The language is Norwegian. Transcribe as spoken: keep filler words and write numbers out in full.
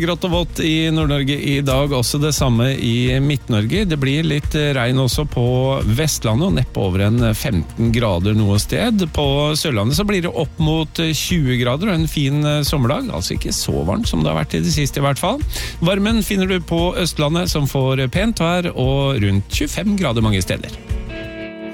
Grått og vått i Nord-Norge i dag, også det samme i Midt-Norge. Det blir litt regn også på Vestlandet, og neppe over en femten grader noe sted. På Sørlandet så blir det opp mot tjue grader og en fin sommerdag, altså ikke så varmt som det har vært i det siste i hvert fall. Varmen finner du på Østlandet, som får pent vær og rundt tjuefem grader mange steder.